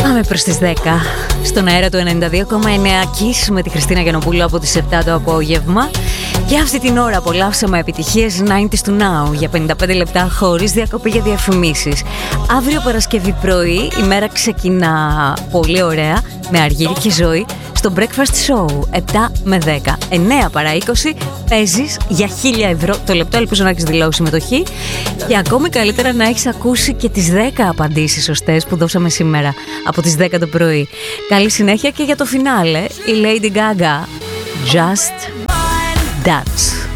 Πάμε προς τις 10 στον αέρα του 92,9 Kiss με τη Χριστίνα Γιαννοπούλου από τις 7 το απόγευμα. Για αυτή την ώρα απολαύσαμε επιτυχίες 90's to now για 55 λεπτά χωρίς διακοπή για διαφημίσεις. Αύριο Παρασκευή πρωί η μέρα ξεκινά πολύ ωραία με Αργύρη και Ζωή στο Breakfast Show 7 με 10. 9 παρά 20 παίζεις για 1.000 ευρώ το λεπτό. Ελπίζω να έχεις δηλώσει συμμετοχή και ακόμη καλύτερα να έχεις ακούσει και τις 10 απαντήσεις σωστές που δώσαμε σήμερα από τις 10 το πρωί. Καλή συνέχεια και για το φινάλε η Lady Gaga Just Dance.